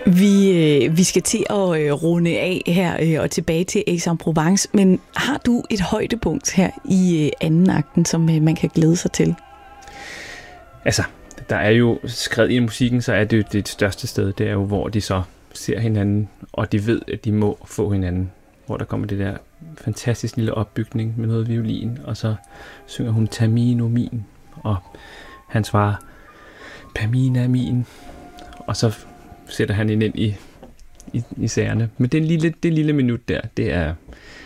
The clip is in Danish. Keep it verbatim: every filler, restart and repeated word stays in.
Vi, øh, vi skal til at øh, runde af her øh, og tilbage til Aix-en-Provence, men har du et højdepunkt her i øh, anden akten, som øh, man kan glæde sig til? Altså, der er jo skrevet i musikken, så er det jo det største sted, det er jo, hvor de så ser hinanden, og de ved, at de må få hinanden. Hvor der kommer det der fantastisk lille opbygning med noget violin, og så synger hun Tamino min, og han svarer Pamina min, og så sætter han hende ind i, i, i sagerne. Men det lille, det lille minut der, det er,